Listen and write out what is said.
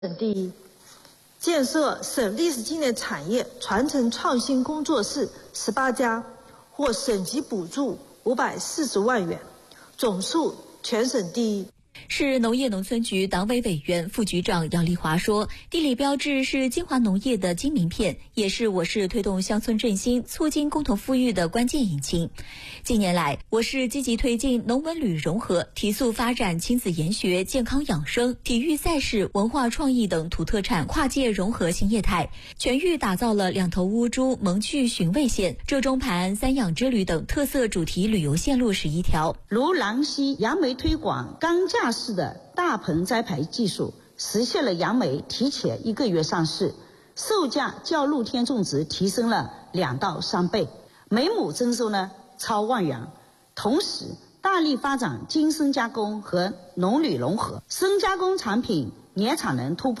省第一，建设省历史纪念产业传承创新工作室18家，获省级补助540万元，总数全省第一。 市农业农村局党委委员、副局长姚丽华说，地理标志是金华农业的金名片，也是我市推动乡村振兴、促进共同富裕的关键引擎。近年来，我市积极推进农文旅融合，提速发展亲子研学、健康养生、体育赛事、文化创意等土特产跨界融合新业态，全域打造了两头乌珠、蒙趣寻味线、浙中盘、三养之旅等特色主题旅游线路11条。 如郎溪杨梅推广钢架式的大棚栽培技术，实现了杨梅提前1个月上市，售价较露天种植提升了2到3倍，每亩增收超万元。同时大力发展精深加工和农旅融合，深加工产品年产能突破